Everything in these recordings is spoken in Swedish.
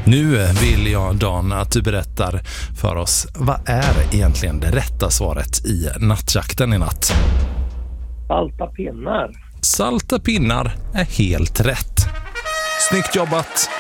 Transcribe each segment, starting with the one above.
Nu vill jag, Dan, att du berättar för oss, vad är egentligen det rätta svaret i nattjakten i natt? Salta pinnar. Salta pinnar är helt rätt. Snyggt jobbat!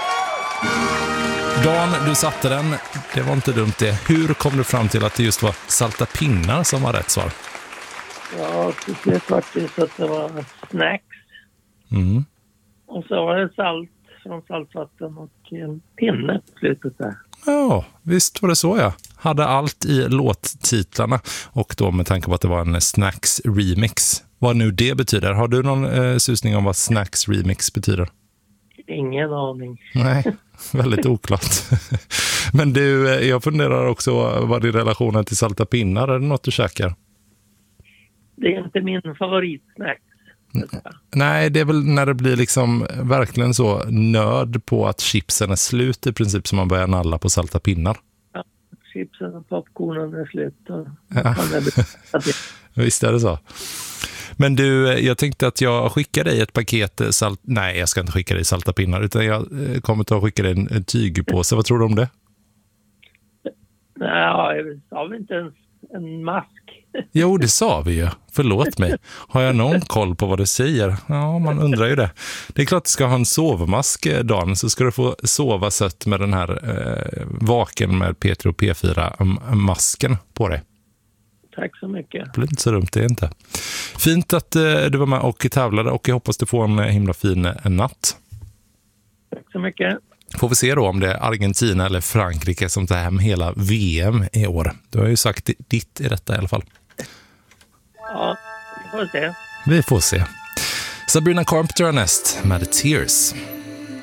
Dan, du satte den. Det var inte dumt det. Hur kom du fram till att det just var salta pinnar som var rätt svar? Ja, det faktiskt att det var snacks. Mm. Och så var det salt från saltvatten och en pinne på slutet där. Ja, visst var det så, ja. Hade allt i låttitlarna och då med tanke på att det var en Snacks remix. Vad nu det betyder. Har du någon susning om vad Snacks remix betyder? Ingen aning. Nej, väldigt oklart. Men du, jag funderar också, vad din relation är till salta pinnar? Är det något du käkar? Det är inte min favoritsnack. Nej, det är väl när det blir liksom verkligen så nöd på att chipsen är slut i princip som man börjar nalla på salta pinnar. Ja, chipsen och popcornen är slut. Och ja. Visst är det så. Men du, jag tänkte att jag skickar dig ett paket Nej, jag ska inte skicka dig salta pinnar utan jag kommer att skicka dig en tygpåse. Vad tror du om det? Nej, jag sa inte ens en mask. Jo, det sa vi ju. Förlåt mig. Har jag någon koll på vad du säger? Ja, man undrar ju det. Det är klart att du ska ha en sovmask, Dan, så ska du få sova sött med den här vaken med P3 och P4-masken på dig. Tack så mycket. Det blir inte så dumt, det är inte. Fint att du var med och tävlade och jag hoppas du får en himla fin natt. Tack så mycket. Får vi se då om det är Argentina eller Frankrike som tar hem hela VM i år. Du har ju sagt ditt i detta i alla fall. Ja, vi får se. Vi får se. Sabrina Carpenter näst med Tears.